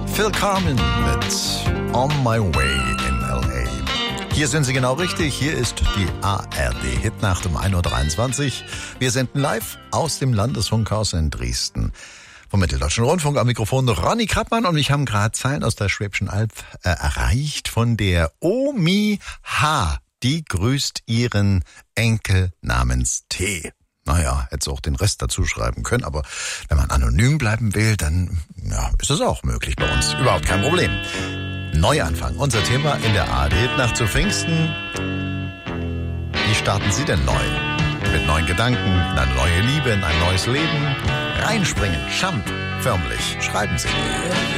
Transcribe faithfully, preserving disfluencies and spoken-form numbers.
Phil Carmen mit On My Way in L A. Hier sind Sie genau richtig. Hier ist die A R D-Hitnacht um ein Uhr dreiundzwanzig. Wir senden live aus dem Landesfunkhaus in Dresden. Vom Mitteldeutschen Rundfunk am Mikrofon Ronny Krappmann und mich haben gerade Zeilen aus der Schwäbischen Alb äh, erreicht von der Omi H. Die grüßt ihren Enkel namens T. Naja, hätte sie auch den Rest dazu schreiben können, aber wenn man anonym bleiben will, dann ja, ist es auch möglich bei uns. Überhaupt kein Problem. Neuanfang, unser Thema in der A R D-Hitnacht zu Pfingsten. Wie starten Sie denn neu? Mit neuen Gedanken, in eine neue Liebe, in ein neues Leben? Reinspringen, Champ, förmlich. Schreiben Sie.